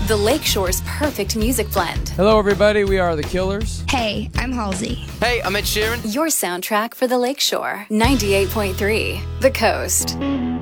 The Lakeshore's perfect music blend. Hello, everybody. We are The Killers. Hey, I'm Halsey. Hey, I'm Ed Sheeran. Your soundtrack for the Lakeshore. 98.3 The Coast.